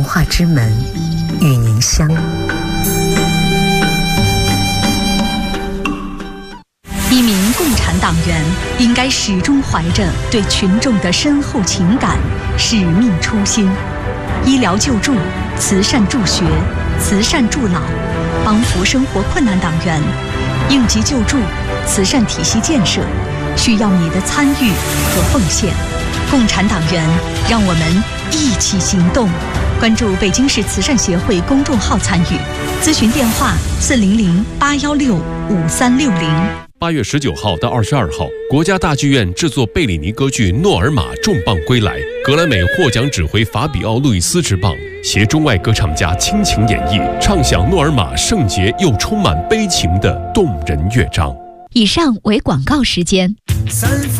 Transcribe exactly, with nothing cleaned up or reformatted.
化之门，与您相一名共产党员应该始终怀着对群众的深厚情感、使命初心，医疗救助、慈善助学、慈善助老，帮扶生活困难党员，应急救助、慈善体系建设，需要你的参与和奉献。共产党员，让我们一起行动。关注北京市慈善协会公众号参与，咨询电话四零零八幺六五三六零。 八月十九号到二十二号，国家大剧院制作贝里尼歌剧《诺尔玛》重磅归来，格莱美获奖指挥法比奥·路易斯执棒，携中外歌唱家倾情演绎，唱响诺尔玛圣洁又充满悲情的动人乐章。 以上为广告时间。